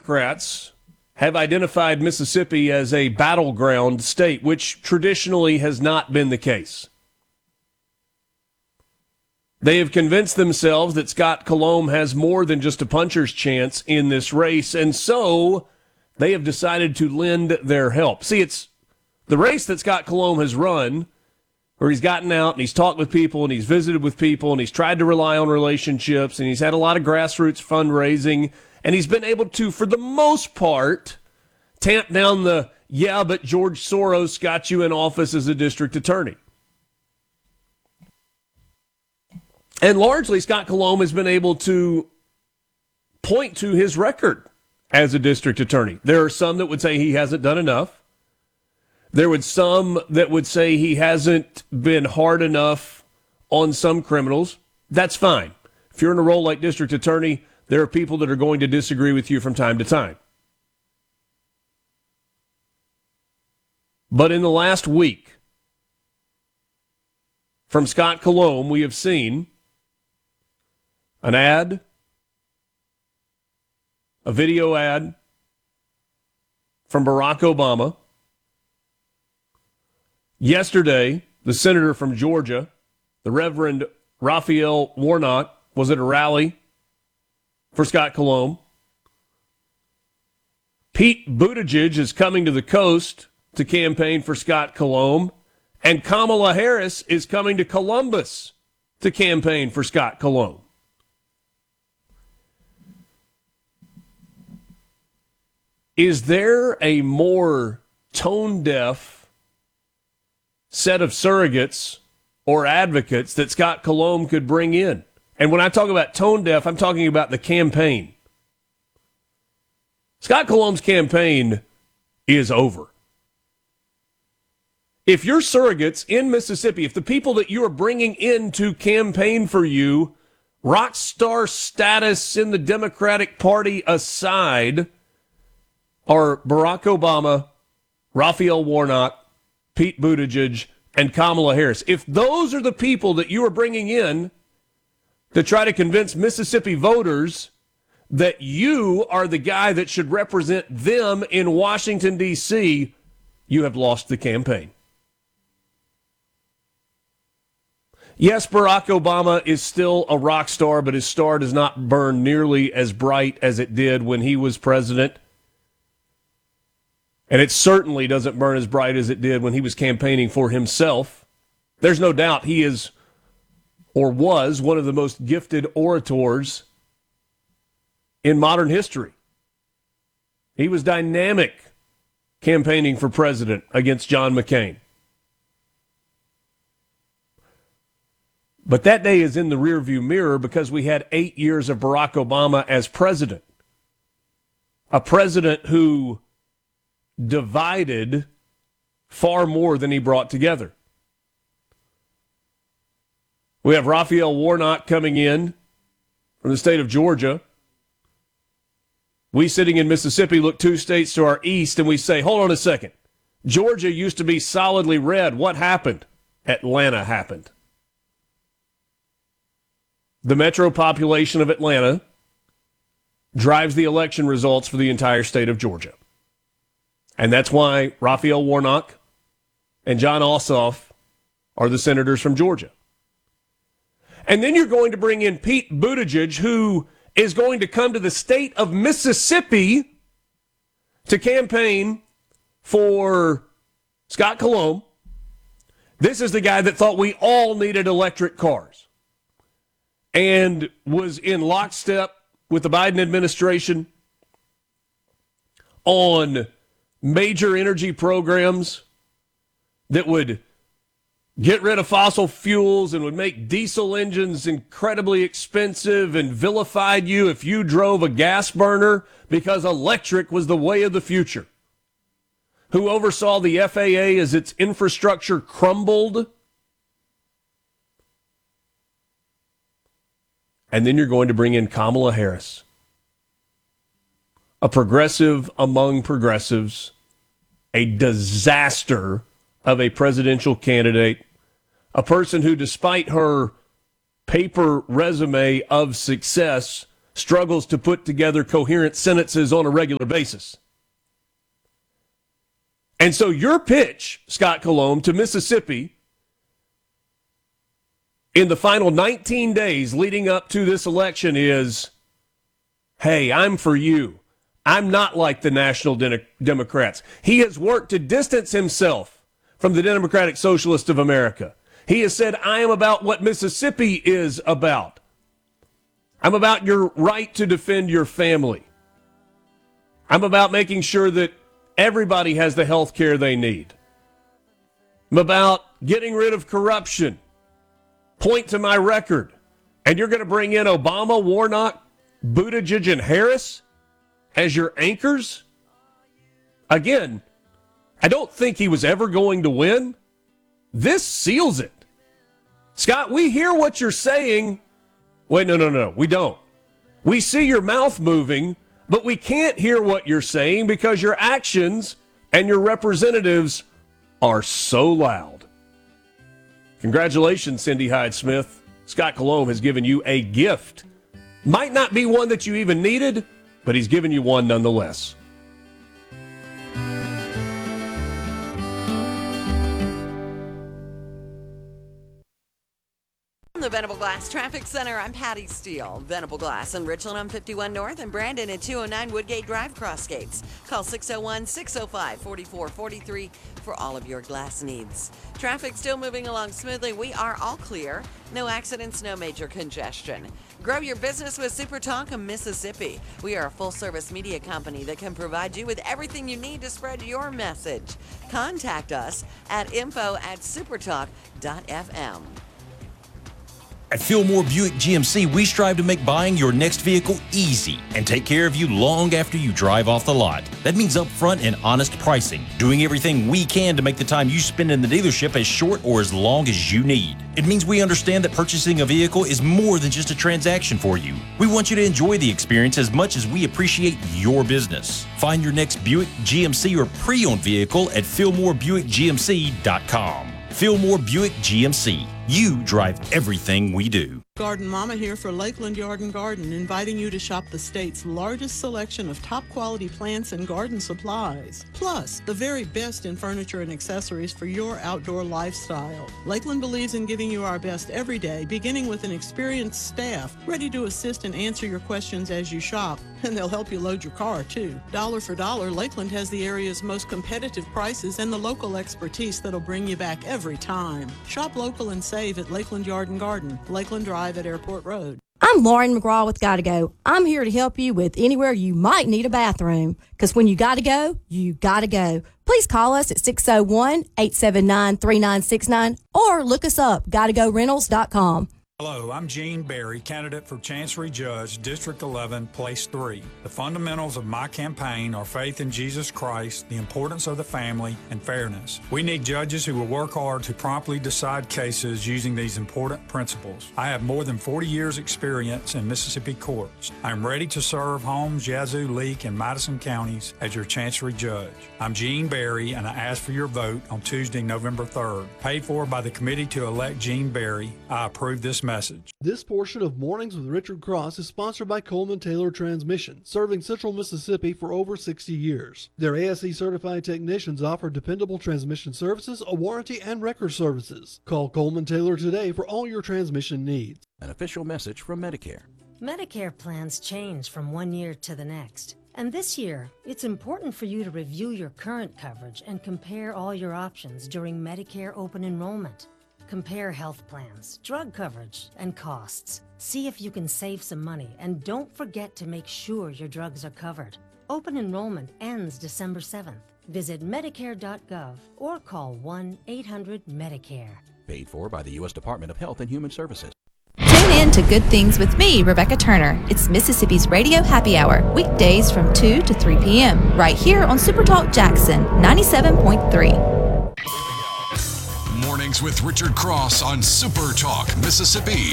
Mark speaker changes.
Speaker 1: Democrats have identified Mississippi as a battleground state, which traditionally has not been the case. They have convinced themselves that Scott Colomb has more than just a puncher's chance in this race, and so they have decided to lend their help. See, it's the race that Scott Colomb has run, where he's gotten out and he's talked with people and he's visited with people and he's tried to rely on relationships and he's had a lot of grassroots fundraising, and he's been able to, for the most part, tamp down the, yeah, but George Soros got you in office as a district attorney. And largely, Scott Colomb has been able to point to his record as a district attorney. There are some that would say he hasn't done enough. There would some that would say he hasn't been hard enough on some criminals. That's fine. If you're in a role like district attorney, there are people that are going to disagree with you from time to time. But in the last week, from Scott Colomb, we have seen an ad, a video ad from Barack Obama. Yesterday, the senator from Georgia, the Reverend Raphael Warnock, was at a rally for Scott Colomb. Pete Buttigieg is coming to the coast to campaign for Scott Colomb, and Kamala Harris is coming to Columbus to campaign for Scott Colomb. Is there a more tone-deaf set of surrogates or advocates that Scott Colomb could bring in? And when I talk about tone-deaf, I'm talking about the campaign. Scott Colomb's campaign is over. If your surrogates in Mississippi, if the people that you are bringing in to campaign for you, rock star status in the Democratic Party aside, are Barack Obama, Raphael Warnock, Pete Buttigieg, and Kamala Harris. If those are the people that you are bringing in to try to convince Mississippi voters that you are the guy that should represent them in Washington, D.C., you have lost the campaign. Yes, Barack Obama is still a rock star, but his star does not burn nearly as bright as it did when he was president. And it certainly doesn't burn as bright as it did when he was campaigning for himself. There's no doubt he is, or was, one of the most gifted orators in modern history. He was dynamic campaigning for president against John McCain. But that day is in the rearview mirror because we had 8 years of Barack Obama as president. A president who divided far more than he brought together. We have Raphael Warnock coming in from the state of Georgia. We sitting in Mississippi look 2 states to our east and we say, hold on a second. Georgia used to be solidly red. What happened? Atlanta happened. The metro population of Atlanta drives the election results for the entire state of Georgia. And that's why Raphael Warnock and Jon Ossoff are the senators from Georgia. And then you're going to bring in Pete Buttigieg, who is going to come to the state of Mississippi to campaign for Scott Colomb. This is the guy that thought we all needed electric cars and was in lockstep with the Biden administration on major energy programs that would get rid of fossil fuels and would make diesel engines incredibly expensive and vilified you if you drove a gas burner because electric was the way of the future. Who oversaw the FAA as its infrastructure crumbled. And then you're going to bring in Kamala Harris, a progressive among progressives, a disaster of a presidential candidate, a person who, despite her paper resume of success, struggles to put together coherent sentences on a regular basis. And so your pitch, Scott Colomb, to Mississippi in the final 19 days leading up to this election is, hey, I'm for you. I'm not like the National Democrats. He has worked to distance himself from the Democratic Socialists of America. He has said, I am about what Mississippi is about. I'm about your right to defend your family. I'm about making sure that everybody has the health care they need. I'm about getting rid of corruption. Point to my record. And you're going to bring in Obama, Warnock, Buttigieg, and Harris as your anchors? Again, I don't think he was ever going to win. This seals it. Scott, we hear what you're saying. Wait, no, we don't. We see your mouth moving, but we can't hear what you're saying because your actions and your representatives are so loud. Congratulations, Cindy Hyde-Smith. Scott Colomb has given you a gift. Might not be one that you even needed, but he's given you one nonetheless.
Speaker 2: From the Venable Glass Traffic Center, I'm Patty Steele. Venable Glass in Richland on 51 North and Brandon at 209 Woodgate Drive, Crossgates. Call 601-605-4443 for all of your glass needs. Traffic still moving along smoothly. We are all clear. No accidents, no major congestion. Grow your business with SuperTalk of Mississippi. We are a full-service media company that can provide you with everything you need to spread your message. Contact us at info@supertalk.fm.
Speaker 3: At Fillmore Buick GMC, we strive to make buying your next vehicle easy and take care of you long after you drive off the lot. That means upfront and honest pricing, doing everything we can to make the time you spend in the dealership as short or as long as you need. It means we understand that purchasing a vehicle is more than just a transaction for you. We want you to enjoy the experience as much as we appreciate your business. Find your next Buick, GMC, or pre-owned vehicle at FillmoreBuickGMC.com. Fillmore Buick GMC. You drive everything we do.
Speaker 4: Garden Mama here for Lakeland Yard and Garden, inviting you to shop the state's largest selection of top quality plants and garden supplies. Plus, the very best in furniture and accessories for your outdoor lifestyle. Lakeland believes in giving you our best every day, beginning with an experienced staff ready to assist and answer your questions as you shop. And they'll help you load your car, too. Dollar for dollar, Lakeland has the area's most competitive prices and the local expertise that'll bring you back every time. Shop local and save at Lakeland Yard and Garden, Lakeland Drive at Airport Road.
Speaker 5: I'm Lauren McGraw with Gotta Go. I'm here to help you with anywhere you might need a bathroom. Because when you gotta go, you gotta go. Please call us at 601-879-3969 or look us up, gottogorentals.com.
Speaker 6: Hello, I'm Gene Berry, candidate for Chancery Judge, District 11, Place 3. The fundamentals of my campaign are faith in Jesus Christ, the importance of the family, and fairness. We need judges who will work hard to promptly decide cases using these important principles. I have more than 40 years' experience in Mississippi courts. I'm ready to serve Holmes, Yazoo, Leake, and Madison counties as your Chancery Judge. I'm Gene Berry, and I ask for your vote on Tuesday, November 3rd. Paid for by the Committee to Elect Gene Berry, I approve this message.
Speaker 7: This portion of Mornings with Richard Cross is sponsored by Coleman Taylor Transmission, serving Central Mississippi for over 60 years. Their ASE certified technicians offer dependable transmission services, a warranty, and record services. Call Coleman Taylor today for all your transmission needs.
Speaker 8: An official message from Medicare.
Speaker 9: Medicare plans change from one year to the next. And this year, it's important for you to review your current coverage and compare all your options during Medicare open enrollment. Compare health plans, drug coverage, and costs. See if you can save some money, and don't forget to make sure your drugs are covered. Open enrollment ends December 7th. Visit Medicare.gov or call 1-800-MEDICARE.
Speaker 8: Paid for by the U.S. Department of Health and Human Services.
Speaker 10: Tune in to Good Things with me, Rebecca Turner. It's Mississippi's Radio Happy Hour, weekdays from 2 to 3 p.m., right here on SuperTalk Jackson 97.3.
Speaker 11: Mornings with Richard Cross on Super Talk Mississippi.